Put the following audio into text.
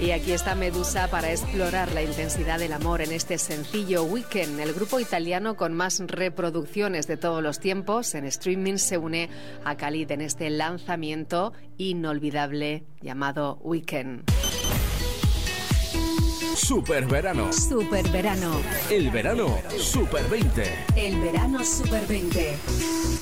Y aquí está Medusa para explorar la intensidad del amor en este sencillo Weekend. El grupo italiano con más reproducciones de todos los tiempos en streaming se une a Khalid en este lanzamiento inolvidable llamado Weekend. Superverano. Superverano. El verano Super 20. El verano Super 20.